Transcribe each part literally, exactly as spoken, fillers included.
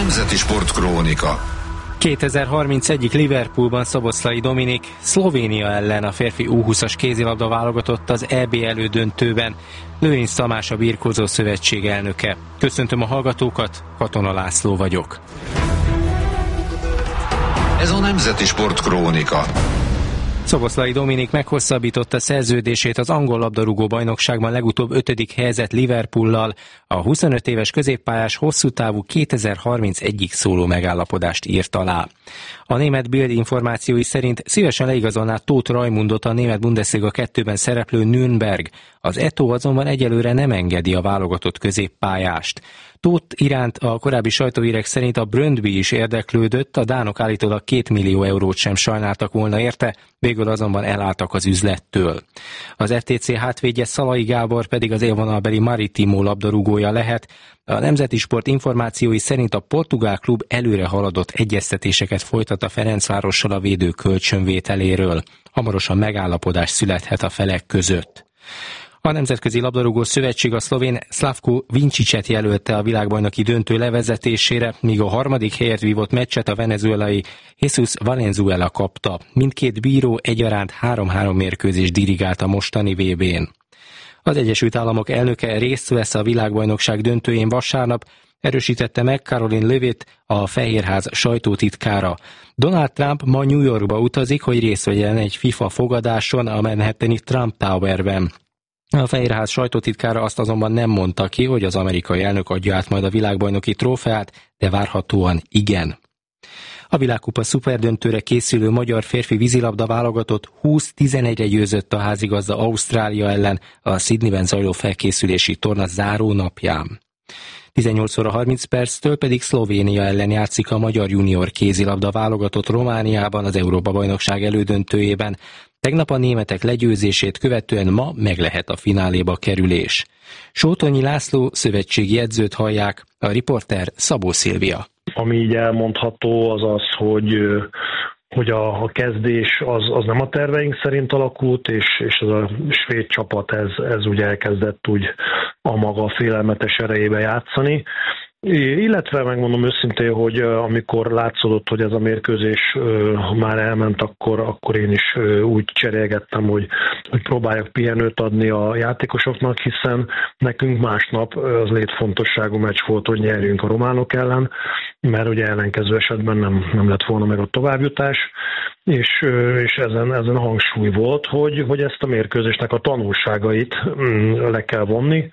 Nemzeti Sportkrónika. kétezer-harminc Liverpoolban Szoboszlai Dominik Szlovénia ellen a férfi U húszas kézilabda válogatott az é bé elődöntőben. Lőrinc Tamás a Birkózó Szövetség elnöke. Köszöntöm a hallgatókat, Katona László vagyok. Ez a Nemzeti Sportkrónika. Szoboszlai Dominik meghosszabbította szerződését az angol labdarúgó bajnokságban legutóbb ötödik helyezett Liverpoollal. A huszonöt éves középpályás hosszú távú kétezer-harmincegyig szóló megállapodást írt alá. A német Bild információi szerint szívesen leigazolná Tóth Rajmundot, a német Bundesliga kettőben szereplő Nürnberg. Az é té o azonban egyelőre nem engedi a válogatott középpályást. Tóth iránt a korábbi sajtóhírek szerint a Brøndby is érdeklődött, a dánok állítólag két millió eurót sem sajnáltak volna érte, végül azonban elálltak az üzlettől. Az ef té cé hátvédje Szalai Gábor pedig az élvonalbeli Maritimo labdarúgója lehet. A Nemzeti Sport információi szerint a portugál klub előre haladott egyeztetéseket folytat a Ferencvárossal a védő kölcsönvételéről. Hamarosan megállapodás születhet a felek között. A Nemzetközi Labdarúgó Szövetség a szlovén Slavko Vinčićet jelölte a világbajnoki döntő levezetésére, míg a harmadik helyért vívott meccset a venezuelai Jesus Valenzuela kapta. Mindkét bíró egyaránt három-három mérkőzést dirigált a mostani vé bén. Az Egyesült Államok elnöke részt vesz a világbajnokság döntőjén vasárnap, erősítette meg Caroline Levitt, a Fehérház sajtótitkára. Donald Trump ma New Yorkba utazik, hogy részt vegyen egy FIFA fogadáson a manhattani Trump Towerben. A Fehérház sajtótitkára azt azonban nem mondta ki, hogy az amerikai elnök adja át majd a világbajnoki trófeát, de várhatóan igen. A világkupa szuperdöntőre készülő magyar férfi vízilabda válogatott húsz-tizenegyre győzött a házigazda Ausztrália ellen a Sydneyben zajló felkészülési torna záró napján. tizennyolc óra harminc perctől pedig Szlovénia ellen játszik a magyar junior kézilabda válogatott Romániában az Európa-bajnokság elődöntőjében. Tegnap a németek legyőzését követően ma meg lehet a fináléba kerülés. Sótonyi László szövetségi edzőt hallják, a riporter Szabó Szilvia. Ami így elmondható, az az, hogy, hogy a, a kezdés az, az nem a terveink szerint alakult, és, és ez a svéd csapat ez, ez ugye elkezdett úgy a maga félelmetes erejébe játszani. Illetve megmondom őszintén, hogy amikor látszódott, hogy ez a mérkőzés már elment, akkor, akkor én is úgy cserélgettem, hogy, hogy próbáljak pihenőt adni a játékosoknak, hiszen nekünk másnap az létfontosságú meccs volt, hogy nyerjünk a románok ellen, mert ugye ellenkező esetben nem, nem lett volna meg a továbbjutás, és, és ezen, ezen hangsúly volt, hogy, hogy ezt a mérkőzésnek a tanulságait le kell vonni,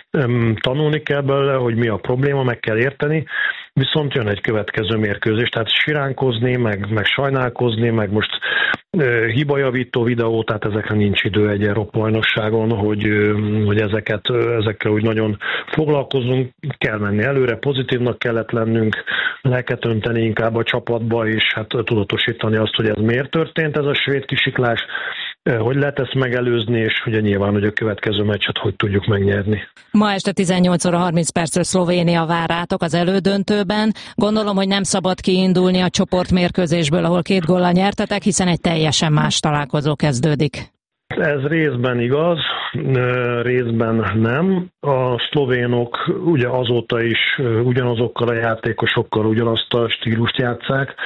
tanulni kell belőle, hogy mi a probléma, meg kell érteni, viszont jön egy következő mérkőzés, tehát siránkozni, meg, meg sajnálkozni, meg most e, hibajavító videó, tehát ezekre nincs idő egy Európa-bajnokságon, hogy, hogy ezeket, ezekkel úgy nagyon foglalkozunk, kell menni előre, pozitívnak kellett lennünk, le kell önteni inkább a csapatba, és hát tudatosítani azt, hogy ez miért történt, ez a svéd kisiklás, hogy lehet ezt megelőzni, és ugye nyilván, hogy a következő meccset hogy tudjuk megnyerni. Ma este tizennyolc óra harminc percre Szlovénia vár rátok az elődöntőben. Gondolom, hogy nem szabad kiindulni a csoportmérkőzésből, ahol két góllal nyertetek, hiszen egy teljesen más találkozó kezdődik. Ez részben igaz, részben nem. A szlovénok ugye azóta is ugyanazokkal a játékosokkal ugyanazt a stílust játsszák,